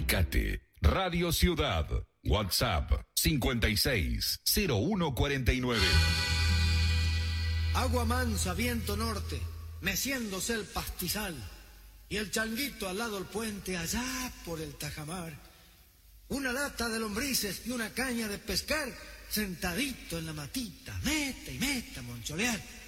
Comunicate. Radio Ciudad. WhatsApp 560149. Agua mansa, viento norte, meciéndose el pastizal, y el changuito al lado del puente, allá por el tajamar. Una lata de lombrices y una caña de pescar, sentadito en la matita, meta y meta, moncholear.